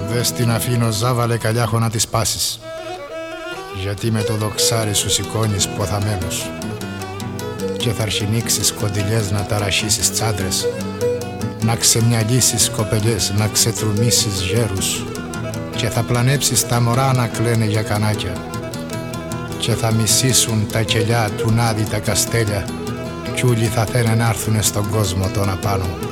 Δες την αφήνω ζάβαλε καλιάχο να τις πάσεις, γιατί με το δοξάρι σου σηκώνεις ποθαμένους και θα αρχινήξεις κοντιλιές να ταραχίσεις τσάντρες, να ξεμυαλίσεις κοπελιές, να ξετρουμίσεις γέρους και θα πλανέψεις τα μωρά να κλαίνε για κανάκια και θα μισήσουν τα κελιά του Νάδη τα καστέλια κι ούλοι θα θέλουν να έρθουνε στον κόσμο τον απάνω.